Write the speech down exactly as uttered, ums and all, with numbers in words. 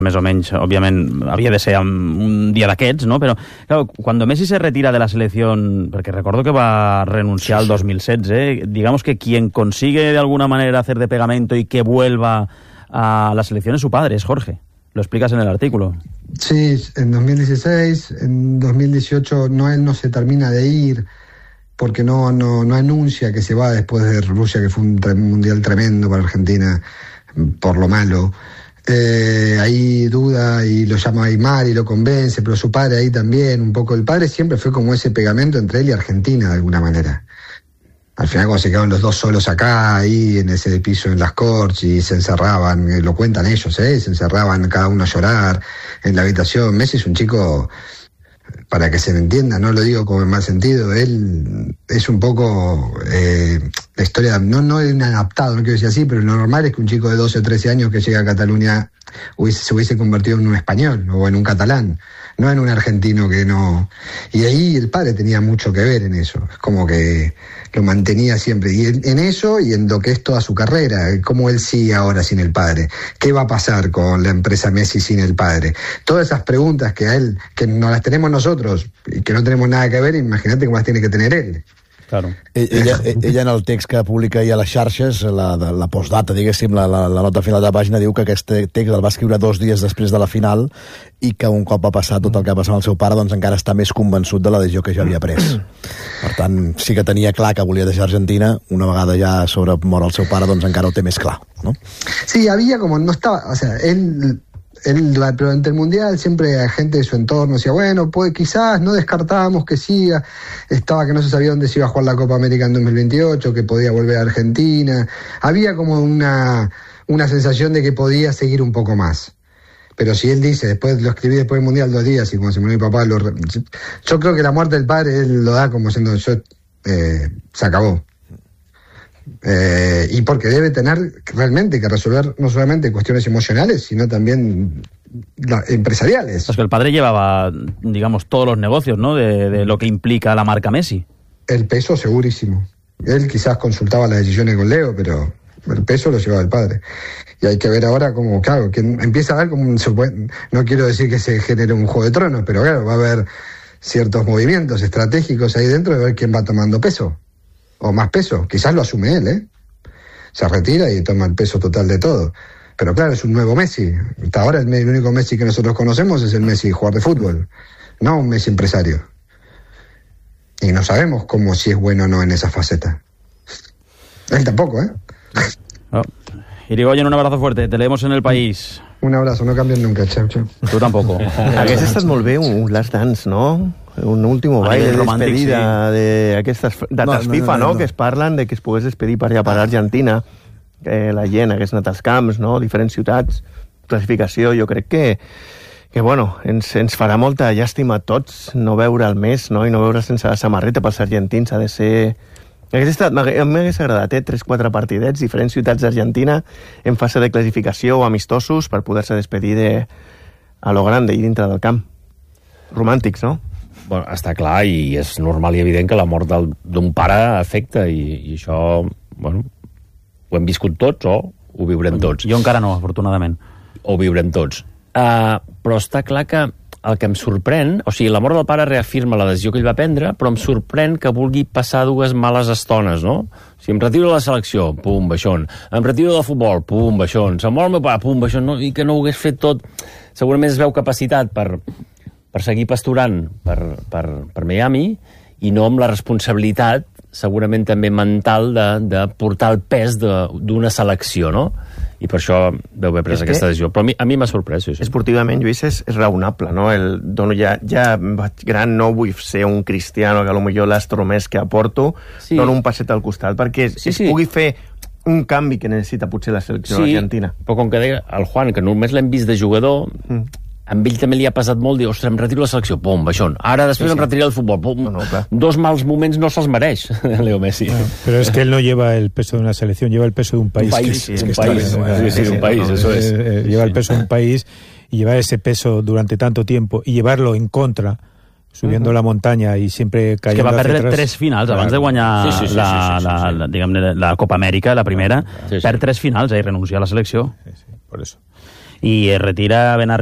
més o menys, òbviament, havia de ser un dia d'aquests, ¿no? Però, claro, cuando Messi se retira de la selección, porque recuerdo que va a renunciar al dos mil setze, digamos que quien consigue de alguna manera hacer de pegamento y que vuelva a la selección es su padre, es Jorge. Lo explicas en el artículo. Sí, en dos mil dieciséis, en dos mil dieciocho no, él no se termina de ir porque no, no, no anuncia que se va después de Rusia, que fue un tre- mundial tremendo para Argentina por lo malo. Eh, ahí duda y lo llama a Aymar y lo convence, pero su padre ahí también, un poco. El padre siempre fue como ese pegamento entre él y Argentina, de alguna manera. Al final, cuando se quedaron los dos solos acá, ahí en ese piso en las Corts, y se encerraban, eh, lo cuentan ellos, ¿eh? Se encerraban cada uno a llorar en la habitación. Messi es un chico, para que se me entienda, no lo digo como en mal sentido, él es un poco eh, la historia, no, no inadaptado, no quiero decir así, pero lo normal es que un chico de doce o trece años que llega a Cataluña hubiese, se hubiese convertido en un español o en un catalán, no en un argentino que no... Y ahí el padre tenía mucho que ver en eso, es como que lo mantenía siempre, y en, en eso y en lo que es toda su carrera, cómo él sigue ahora sin el padre, qué va a pasar con la empresa Messi sin el padre, todas esas preguntas que a él, que no las tenemos nosotros y que no tenemos nada que ver, imagínate cómo las tiene que tener él. Claro. Ella, ella en el text que publica ahir a les xarxes, la, la postdata, diguéssim, la, la, la nota final de la pàgina, diu que aquest text el va escriure dos dies després de la final i que un cop va passar tot el que va passar amb el seu pare, doncs encara està més convençut de la decisió que ja havia pres. Per tant, sí que tenia clar que volia deixar Argentina, una vegada ja sobre mort el seu pare, doncs encara ho té més clar, ¿no? Sí, había como, no estaba, o sea, él... Él, durante el Mundial, siempre la gente de su entorno decía, bueno, pues quizás no descartábamos que siga, estaba que no se sabía dónde se iba a jugar la Copa América en dos mil veintiocho, que podía volver a Argentina, había como una, una sensación de que podía seguir un poco más. Pero si él dice, después lo escribí después del Mundial dos días y cuando se murió mi papá, lo, yo creo que la muerte del padre él lo da como siendo, yo, eh, se acabó. Eh, y porque debe tener realmente que resolver no solamente cuestiones emocionales, sino también la, empresariales. Es que el padre llevaba, digamos, todos los negocios, ¿no? De, de lo que implica la marca Messi. El peso segurísimo. Él quizás consultaba las decisiones con Leo, pero el peso lo llevaba el padre. Y hay que ver ahora cómo, claro, que empieza a ver como un, no quiero decir que se genere un Juego de Tronos, pero claro, va a haber ciertos movimientos estratégicos ahí dentro de ver quién va tomando peso. O más peso, quizás lo asume él, ¿eh? Se retira y toma el peso total de todo. Pero claro, es un nuevo Messi. Hasta ahora el, el único Messi que nosotros conocemos es el Messi jugador de fútbol, no un Messi empresario. Y no sabemos cómo si es bueno o no en esa faceta. Él tampoco, ¿eh? Oh. Irigoyen, un abrazo fuerte. Te leemos en El País. Un abrazo, no cambien nunca. Chao, chao. Tu tampoc. Hagués estat molt bé un Last Dance, no? Un último baile de despedida sí. d'aquestes dates no, no, FIFA, no, no, no? Que es parlen de que es pogués despedir per allà per Argentina, que la gent hagués anat als camps, no? Diferents ciutats, classificació, jo crec que que bueno, ens, ens farà molta llàstima a tots no veure el mes, no? I no veure sense la samarreta pels argentins, ha de ser... M'hagués agradat, eh? tres quatre partidets, diferents ciutats d'Argentina en fase de classificació o amistosos per poder-se despedir de, a lo grande i dintre del camp. Romàntics, no? Bueno, està clar i és normal i evident que la mort d'un pare afecta i, i això, bueno, ho hem viscut tots o ho viurem tots. Jo encara no, afortunadament. O ho viurem tots. Uh, però està clar que el que em sorprèn, o sigui, la mort del pare reafirma la decisió que ell va prendre, però em sorprèn que vulgui passar dues males estones, no? Si em retiro de la selecció, pum, baixón. Em retiro del futbol, pum, baixón. Se'm mor el meu pare, pum, baixón. No? I que no ho hagués fet tot. Segurament es veu capacitat per, per seguir pasturant per, per, per Miami i no amb la responsabilitat, segurament també mental, de, de portar el pes d'una selecció, no? I per això deu haver pres aquesta decisió. Però a mi, a mi m'ha sorprès. Sí, sí. Esportivament, Lluís, és, és raonable, no? El, dono, ja, ja vaig gran, no vull ser un cristiano que potser l'astro més que aporto, sí. Dono un passet al costat, perquè sí, es sí. pugui fer un canvi que necessita potser la selecció sí, argentina. Però com que deia el Juan, que només l'hem vist de jugador... Mm. Amb ell també li ha passat molt, dir, ostres, em retiro la selecció, pum, baixón. Ara després sí, sí. em retiré el futbol, pum. No, no, dos mals moments no se'ls mereix, Leo Messi. No, pero es que él no lleva el peso de una selección, lleva el peso de un país. Un país, que, sí, que un país. Está, sí, sí, sí, un país, no, eso es. Eh, lleva el peso de un país y llevar ese peso durante tanto tiempo y llevarlo en contra, subiendo uh-huh. la montaña y siempre cayendo hacia atrás. Que va perdre atrás. tres finals abans de guanyar sí, sí, sí, la, sí, sí, sí, sí. La, la, diguem, la Copa Amèrica, la primera, sí, sí. Perd tres finals i renuncia a la selecció. Sí, sí, por eso. i es retira ben